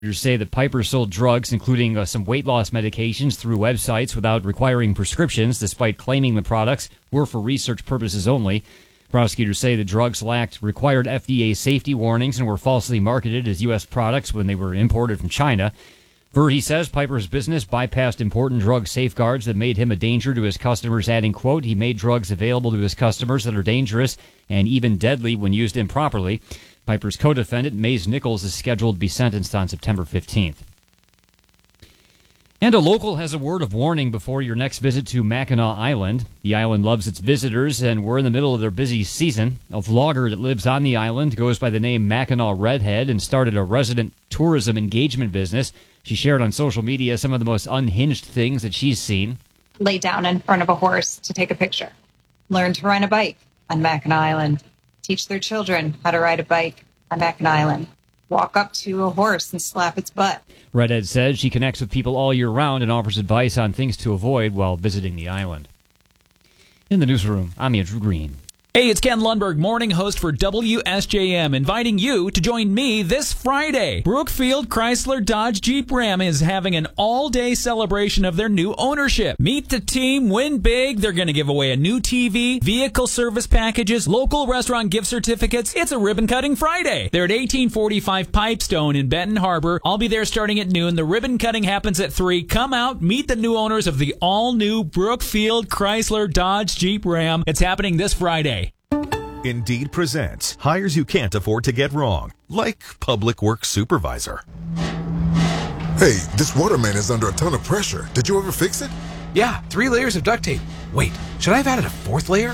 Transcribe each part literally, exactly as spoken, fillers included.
Say that Piper sold drugs, including uh, some weight loss medications, through websites without requiring prescriptions, despite claiming the products were for research purposes only. Prosecutors say the drugs lacked required F D A safety warnings and were falsely marketed as U S products when they were imported from China. Verhey says Piper's business bypassed important drug safeguards that made him a danger to his customers, adding, quote, he made drugs available to his customers that are dangerous and even deadly when used improperly. Piper's co-defendant, Maze Nichols, is scheduled to be sentenced on September fifteenth. And a local has a word of warning before your next visit to Mackinac Island. The island loves its visitors, and we're in the middle of their busy season. A vlogger that lives on the island goes by the name Mackinac Redhead and started a resident tourism engagement business. She shared on social media some of the most unhinged things that she's seen. Lay down in front of a horse to take a picture. Learn to ride a bike on Mackinac Island. Teach their children how to ride a bike on Mackinac Island. Walk up to a horse and slap its butt. Redhead says she connects with people all year round and offers advice on things to avoid while visiting the island. In the newsroom, I'm Andrew Green. Hey, it's Ken Lundberg, morning host for W S J M, inviting you to join me this Friday. Brookfield Chrysler Dodge Jeep Ram is having an all-day celebration of their new ownership. Meet the team, win big. They're going to give away a new T V, vehicle service packages, local restaurant gift certificates. It's a ribbon-cutting Friday. They're at eighteen forty-five Pipestone in Benton Harbor. I'll be there starting at noon. The ribbon cutting happens at three. Come out, meet the new owners of the all-new Brookfield Chrysler Dodge Jeep Ram. It's happening this Friday. Indeed presents hires you can't afford to get wrong, like public works supervisor. Hey, this waterman is under a ton of pressure. Did you ever fix it? Yeah, three layers of duct tape. Wait, should I have added a fourth layer?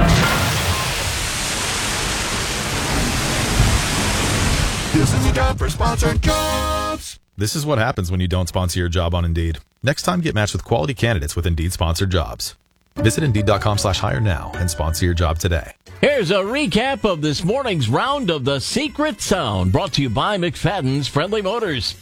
This is a job for Sponsored Jobs. This is what happens when you don't sponsor your job on Indeed. Next time, get matched with quality candidates with Indeed Sponsored Jobs. Visit Indeed.com slash hire now and sponsor your job today. Here's a recap of this morning's round of the Secret Sound, brought to you by McFadden's Friendly Motors.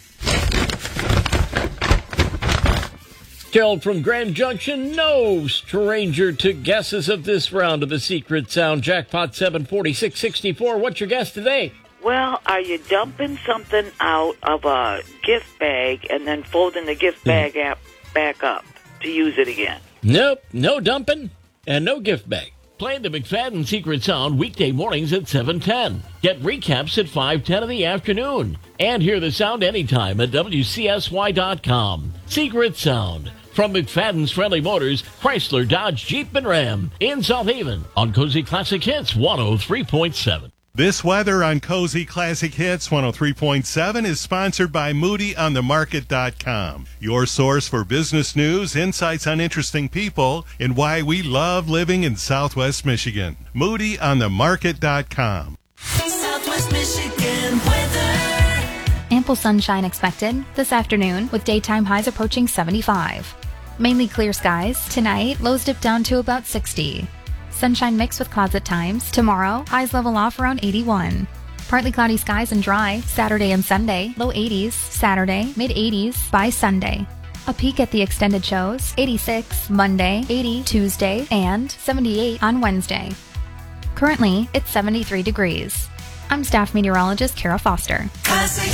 Gerald from Grand Junction, no stranger to guesses of this round of the Secret Sound. Jackpot seven forty-six sixty-four. What's your guess today? Well, are you dumping something out of a gift bag and then folding the gift bag mm. back up to use it again? Nope, no dumping and no gift bag. Play the McFadden Secret Sound weekday mornings at seven ten. Get recaps at five ten in the afternoon. And hear the sound anytime at W C S Y dot com. Secret Sound from McFadden's Friendly Motors, Chrysler, Dodge, Jeep, and Ram in South Haven on Cozy Classic Hits one oh three point seven. This weather on Cozy Classic Hits one oh three point seven is sponsored by Moody on the Market dot com, your source for business news, insights on interesting people, and why we love living in Southwest Michigan. Moody on the Market dot com. Southwest Michigan weather. Ample sunshine expected this afternoon with daytime highs approaching seventy-five. Mainly clear skies. Tonight, lows dip down to about sixty. Sunshine mixed with clouds at times. Tomorrow, highs level off around eighty-one. Partly cloudy skies and dry Saturday and Sunday. Low eighties Saturday, mid eighties by Sunday. A peek at the extended shows. eighty-six Monday, eighty Tuesday, and seventy-eight on Wednesday. Currently, it's seventy-three degrees. I'm staff meteorologist Kara Foster.